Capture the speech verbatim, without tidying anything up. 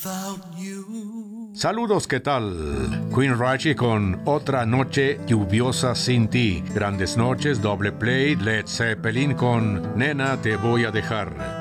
Saludos, ¿qué tal? Queen Rachi con Otra Noche Lluviosa Sin Ti. Grandes Noches, Doble Play, Led Zeppelin con Nena Te Voy a Dejar.